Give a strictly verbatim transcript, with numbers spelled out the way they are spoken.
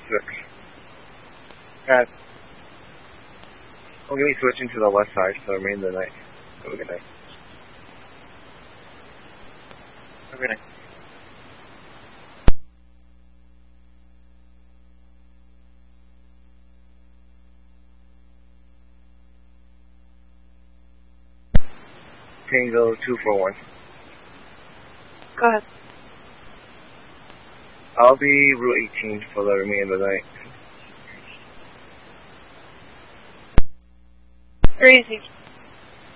six. Got it. We'll be switching to the west side for the remainder of the night. Have a good night. Have a good night. Tango two four one. Go ahead. I'll be Route eighteen for the remainder of the night. Very easy.